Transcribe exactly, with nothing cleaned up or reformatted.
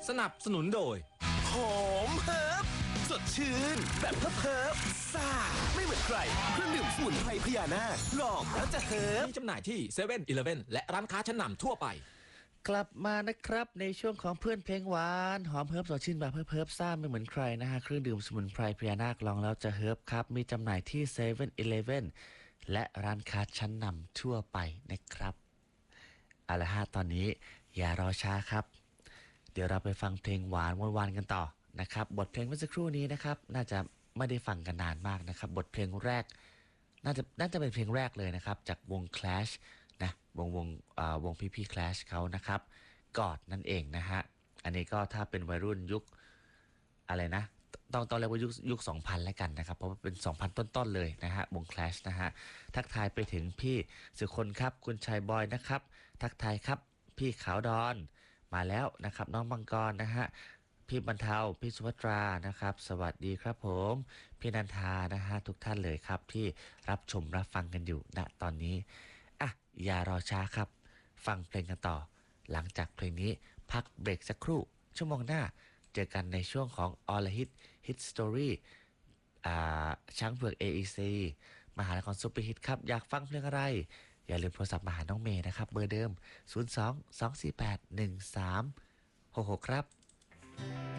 สนับสนุนโดยหอมเฮิร์บสดชื่นแบบเฮิร์บเฮิร์บซ่าไม่เหมือนใครเครื่องดื่มสมุนไพรพญานาคลองแล้วจะเฮิร์บมีจำหน่ายที่เซเว่นอีเลฟเว่นและร้านค้าชั้นนำทั่วไปกลับมานะครับในช่วงของเพื่อนเพลงหวานหอมเฮิร์บสดชื่นแบบเฮิร์บเฮิร์บซ่าไม่เหมือนใครนะฮะเครื่องดื่มสมุนไพรพญานาคลองแล้วจะเฮิร์บครับมีจำหน่ายที่เซเว่นอีเลฟเว่นและร้านค้าชั้นนำทั่วไปนะครับเอาละฮะตอนนี้อย่ารอช้าครับเดี๋ยวเราไปฟังเพลงหวานวันวานกันต่อนะครับบทเพลงเมื่อสักครู่นี้นะครับน่าจะไม่ได้ฟังกันนานมากนะครับบทเพลงแรกน่าจะน่าจะเป็นเพลงแรกเลยนะครับจากวง Clash นะวงวงอ่าวงพี่พี่ Clash เขานะครับกอดนั่นเองนะฮะอันนี้ก็ถ้าเป็นวัยรุ่นยุคอะไรนะต้องต้องเรียกว่ายุคยุคสองพันแล้วกันนะครับเพราะว่าเป็นสองพันต้นๆเลยนะฮะวง Clash นะฮะทักทายไปถึงพี่สุคนครับคุณชายบอยนะครับทักทายครับพี่ขาวดอนมาแล้วนะครับน้องมังกรนะฮะพี่บรรเทาพี่สุภัตรานะครับสวัสดีครับผมพี่นันทานะฮะทุกท่านเลยครับที่รับชมรับฟังกันอยู่ณตอนนี้อ่ะอย่ารอช้าครับฟังเพลงกันต่อหลังจากเพลงนี้พักเบรกสักครู่ชั่วโมงหน้าเจอกันในช่วงของ All Hit Hit Story อ่าช้างเผือก เอ อี ซี มหานครซุปเปอร์ฮิตครับอยากฟังเพลงอะไรอย่าลืมโทรศัพท์มาหาน้องเมย์นะครับเบอร์เดิมศูนย์ สอง สอง สี่ แปด หนึ่ง สาม หก หกครับ